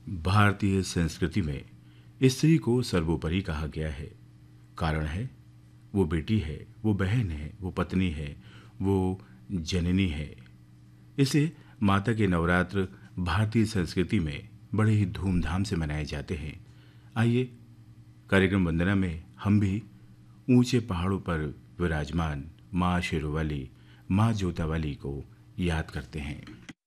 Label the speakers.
Speaker 1: भारतीय संस्कृति में स्त्री को सर्वोपरि कहा गया है। कारण है वो बेटी है, वो बहन है, वो पत्नी है, वो जननी है। इसलिए माता के नवरात्र भारतीय संस्कृति में बड़े ही धूमधाम से मनाए जाते हैं। आइए कार्यक्रम वंदना में हम भी ऊंचे पहाड़ों पर विराजमान माँ शेरोवाली, माँ जोतावाली को याद करते हैं।